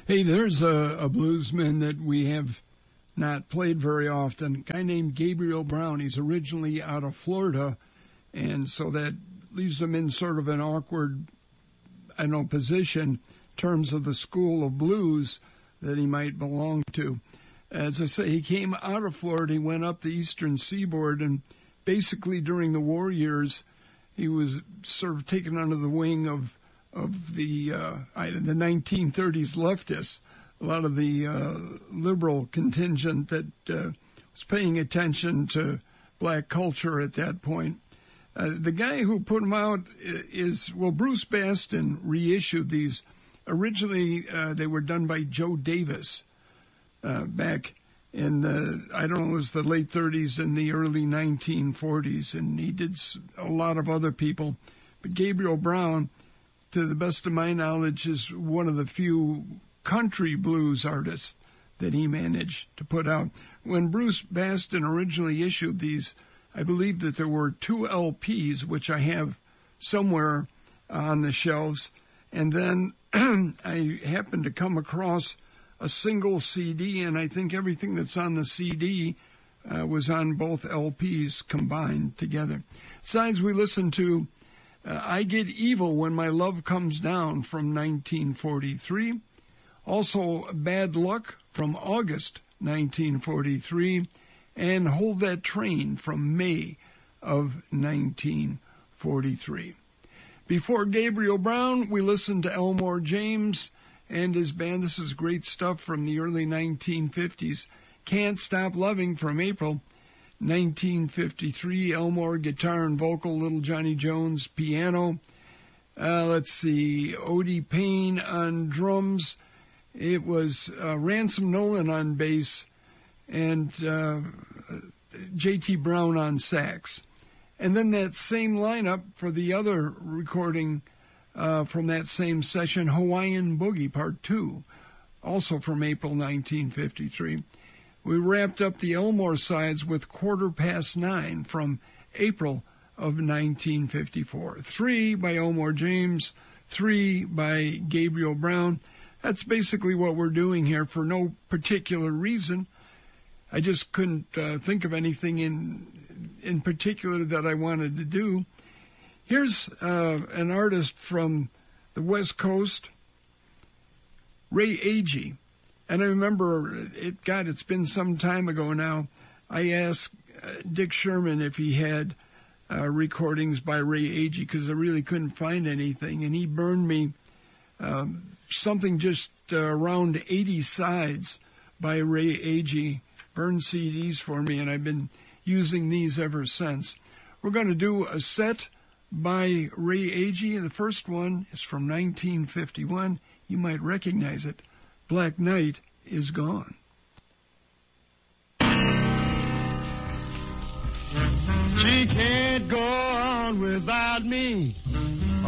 Hey, there's a bluesman that we have not played very often, a guy named Gabriel Brown. He's originally out of Florida, and so that leaves him in sort of an awkward, position in terms of the school of blues that he might belong to. As I say, he came out of Florida, he went up the eastern seaboard, and basically during the war years, he was sort of taken under the wing of the 1930s leftists, a lot of the liberal contingent that was paying attention to black culture at that point. The guy who put them out is Bruce Bastin reissued these. Originally, they were done by Joe Davis back in it was the late 30s and the early 1940s, and he did a lot of other people. But Gabriel Brown, to the best of my knowledge, is one of the few country blues artists that he managed to put out. When Bruce Bastin originally issued these, I believe that there were 2 LPs, which I have somewhere on the shelves. And then I happened to come across a single CD, and I think everything that's on the CD was on both LPs combined together. Besides, we listened to I Get Evil When My Love Comes Down from 1943. Also, Bad Luck from August 1943. And Hold That Train from May of 1943. Before Gabriel Brown, we listened to Elmore James and his band. This is great stuff from the early 1950s. Can't Stop Loving from April 1953, Elmore guitar and vocal, Little Johnny Jones piano. Let's see, Odie Payne on drums. It was Ransom Nolan on bass and J.T. Brown on sax. And then that same lineup for the other recording from that same session, Hawaiian Boogie Part 2, also from April 1953. We wrapped up the Elmore sides with 9:15 from April of 1954. 3 by Elmore James, 3 by Gabriel Brown. That's basically what we're doing here for no particular reason. I just couldn't think of anything in particular that I wanted to do. Here's an artist from the West Coast, Ray Agee. And I remember, it's been some time ago now, I asked Dick Sherman if he had recordings by Ray Agee, because I really couldn't find anything. And he burned me something just around 80 sides by Ray Agee, burned CDs for me, and I've been using these ever since. We're going to do a set by Ray Agee. The first one is from 1951. You might recognize it. Black Night is Gone. She can't go on without me.